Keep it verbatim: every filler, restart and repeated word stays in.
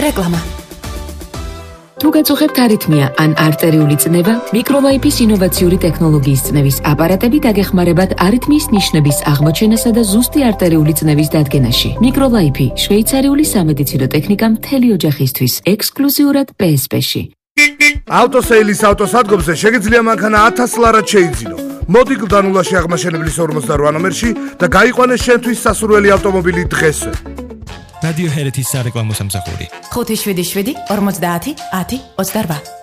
რეკლამა. თუ გაწუხებთ არითმია ან არტერიული წნევა, მიკროლაიფის ინოვაციური ტექნოლოგიის წნევის აპარატები დაგეხმარებათ არითმიის ნიშნების აღმოჩენასა და ზუსტი არტერიული წნევის დადგენაში. მიკროლაიფი შვეიცარიული სამედიცინო ტექნიკა მთელი ოჯახისთვის, ექსკლუზიურად პე ეს პე-ში. ავტოსეილის ავტოსადგომზე შეგიძლია მანქანა ათას ლარად შეიძინო. მოდი გლდანულაში აღმაშენებლის ორმოცდარვა ნომერში და გაიყვანე შენთვის სასურველი ავტომობილი დღესვე. რადიო ჰერეთის სარეკლამო სამსახური. ხუთი შვიდი შვიდი ორმოცდაათი ათი ოცდარვა.